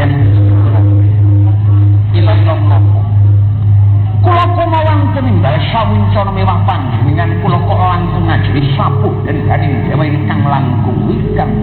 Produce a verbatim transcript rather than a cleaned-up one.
yen kita nopo kula kemawon peninggal sawincana mewah panjenengan kula kok langkung ngajari sapuh dan garing dewa ingkang langkung ingkang